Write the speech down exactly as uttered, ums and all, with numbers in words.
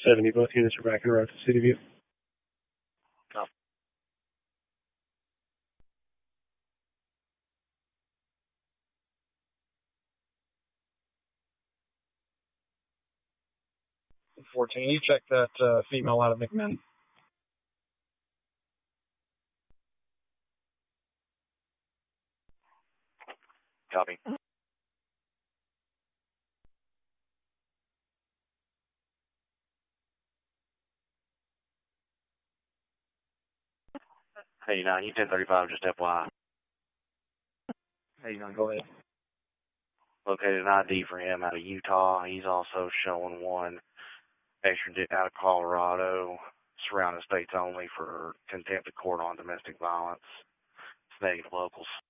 seventy, both units are back in route to City View. Copy. fourteen, you check that uh, female out of McMinn. Copy. Hey, nine, you ten thirty-five, just F Y I. eighty-nine, go ahead. Located an I D for him out of Utah. He's also showing one extradited out of Colorado, surrounding states only for contempt of court on domestic violence. It's negative locals.